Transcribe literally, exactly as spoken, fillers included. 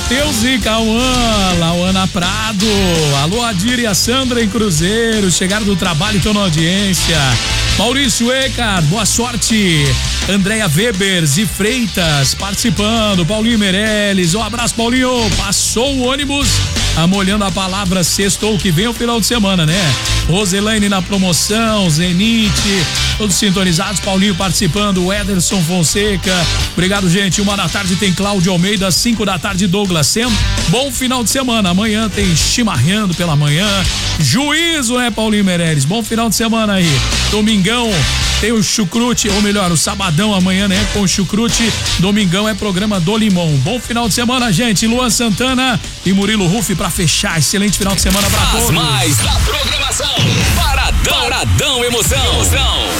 Matheus e Cauã, Lauana Prado, alô Adir e a Sandra em Cruzeiro, chegaram do trabalho e estão na audiência. Maurício Ecar, boa sorte. Andréia Webers e Freitas participando. Paulinho Meirelles, um abraço, Paulinho. Passou o ônibus, amolhando a palavra sextou, que vem o final de semana, né? Roselaine na promoção, Zenite, todos sintonizados. Paulinho participando, Ederson Fonseca. Obrigado, gente. Uma da tarde tem Cláudio Almeida, cinco da tarde Douglas Sem. Bom final de semana. Amanhã tem Chimarrando pela manhã. Juízo, né, Paulinho Meirelles? Bom final de semana aí. Domingão tem o chucrute, ou melhor, o sabadão amanhã, né? Com o chucrute. Domingão é programa do Limão. Bom final de semana, gente. Luan Santana e Murilo Ruff pra fechar. Excelente final de semana pra todos. Mais da programação. Paradão, Paradão Emoção. Emoção.